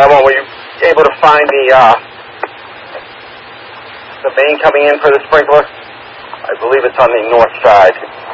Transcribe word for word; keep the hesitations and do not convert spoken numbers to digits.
five one, were you able to find the, uh, the main coming in for the sprinkler? I believe it's on the north side.